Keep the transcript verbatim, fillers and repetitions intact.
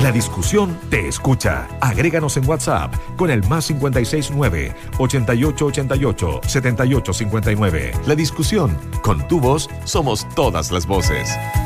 La discusión te escucha. Agréganos en WhatsApp con el más cincuenta y seis nueve, ochenta y ocho ochenta y ocho, setenta y ocho cincuenta y nueve. La discusión, con tu voz, somos todas las voces.